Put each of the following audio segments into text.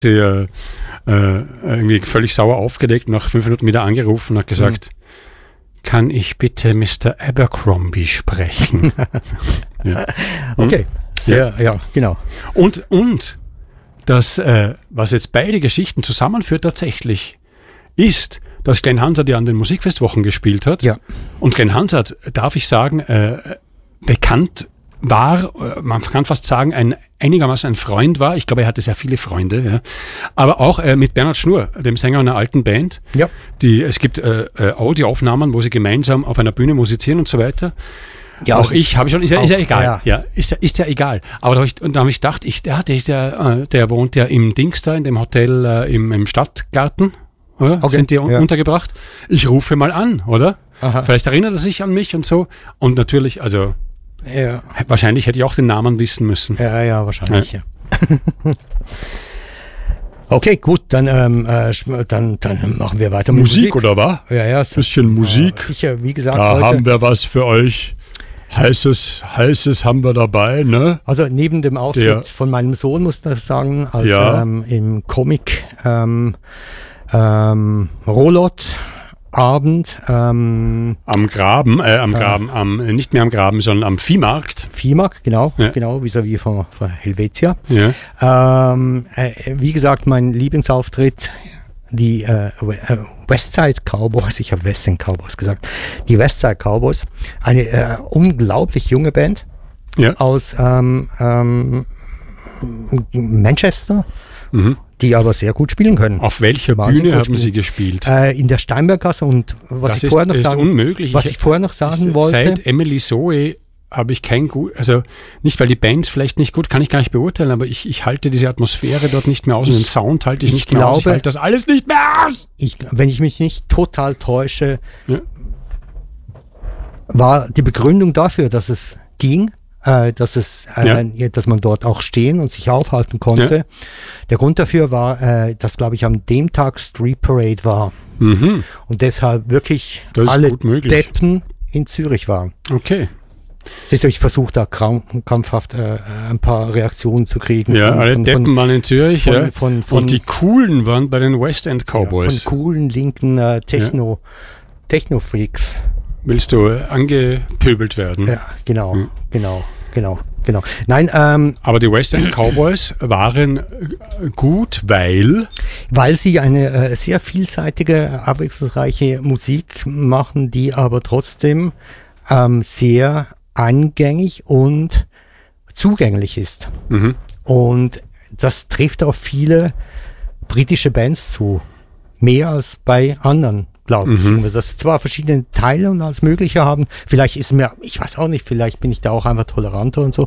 sie irgendwie völlig sauer aufgelegt, nach 5 Minuten wieder angerufen und hat gesagt, kann ich bitte Mr. Abercrombie sprechen? Ja. Okay, sehr, ja, genau. Und das, was jetzt beide Geschichten zusammenführt tatsächlich, ist, dass Glenn Hansard ja an den Musikfestwochen gespielt hat. Ja. Und Glenn Hansard, darf ich sagen, bekannt war, man kann fast sagen, einigermaßen ein Freund war. Ich glaube, er hatte sehr viele Freunde. Ja. Aber auch mit Bernhard Schnur, dem Sänger einer alten Band. Ja. Es gibt Audioaufnahmen, wo sie gemeinsam auf einer Bühne musizieren und so weiter. Ja, auch ich habe schon, ist ja egal. Ja. Ist ja egal. Aber da habe ich gedacht, der wohnt ja im Dings da, in dem Hotel im Stadtgarten, oder? Okay. Sind die untergebracht? Ich rufe mal an, oder? Aha. Vielleicht erinnert er sich an mich und so. Und natürlich, also wahrscheinlich hätte ich auch den Namen wissen müssen. Ja, wahrscheinlich, ja. Okay, gut, dann machen wir weiter mit Musik, oder was? Ja. Ein bisschen Musik. Sicher, wie gesagt, Da heute haben wir was für euch. Heißes haben wir dabei, ne? Also neben dem Auftritt von meinem Sohn, muss ich sagen, im Comic Rolot Abend am Graben, nicht mehr am Graben, sondern am Viehmarkt. Viehmarkt, genau, vis-à-vis von Helvetia. Ja. Wie gesagt, mein Lieblingsauftritt, die Westside Cowboys, ich habe Western Cowboys gesagt, die Westside Cowboys, eine unglaublich junge Band aus Manchester, die aber sehr gut spielen können. Auf welcher Bühne haben Sie gespielt? In der Steinberggasse, und was ich vorher noch sagen wollte. Seit Emily Zoe habe ich kein gut, also nicht, weil die Bands vielleicht nicht gut, kann ich gar nicht beurteilen, aber ich halte diese Atmosphäre dort nicht mehr aus und den Sound halte ich nicht mehr aus. Ich halte das alles nicht mehr aus. Wenn ich mich nicht total täusche, war die Begründung dafür, dass es ging, dass man dort auch stehen und sich aufhalten konnte. Ja. Der Grund dafür war, dass, glaube ich, an dem Tag Street Parade war. Und deshalb wirklich alle Deppen in Zürich waren. Okay. Siehst du, ich versuche da krampfhaft ein paar Reaktionen zu kriegen. Ja, alle Deppen waren in Zürich. Und die Coolen waren bei den West End Cowboys. Von coolen linken Techno-Freaks. Willst du angepöbelt werden? Ja, genau. Nein, aber die West End Cowboys waren gut, weil sie eine sehr vielseitige, abwechslungsreiche Musik machen, die aber trotzdem sehr eingängig und zugänglich ist. Und das trifft auf viele britische Bands zu. Mehr als bei anderen, glaube ich. Also, dass zwar verschiedene Teile und alles Mögliche haben. Vielleicht ist mir, ich weiß auch nicht, vielleicht bin ich da auch einfach toleranter und so.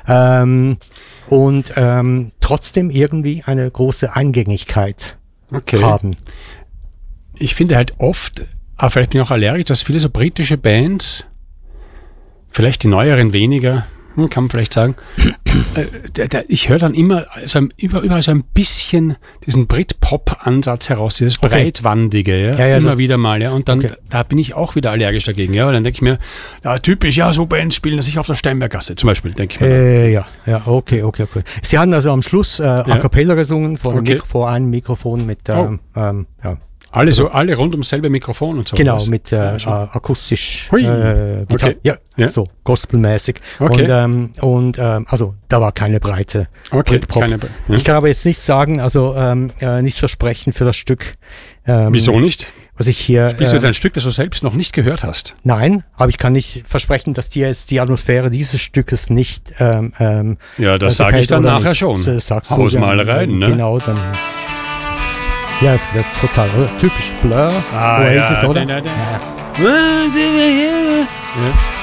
Trotzdem irgendwie eine große Eingängigkeit haben. Ich finde halt oft, aber vielleicht bin ich auch allergisch, dass viele so britische Bands, vielleicht die neueren weniger, kann man vielleicht sagen, ich höre dann immer überall so ein bisschen diesen Brit-Pop-Ansatz heraus, dieses Breitwandige, immer wieder mal, und dann da bin ich auch wieder allergisch dagegen, und dann denke ich mir, typisch, so Bands spielen sich auf der Steinberggasse, zum Beispiel, denke ich mir. Okay. Sie haben also am Schluss A Cappella gesungen vor einem Mikrofon mit, alle rund ums selbe Mikrofon und so. Genau, mit akustisch Gitarre. So gospelmäßig. Also da war keine breite Britpop. Ich kann aber jetzt nichts sagen, also nichts versprechen für das Stück. Wieso nicht? Was ich hier... Spielst du jetzt ein Stück, das du selbst noch nicht gehört hast? Nein, aber ich kann nicht versprechen, dass dir jetzt die Atmosphäre dieses Stückes nicht das sage ich dann nachher schon. Hausmalereien, ne? Genau, dann... Ja, es wird total typisch Blur. Oasis, oder?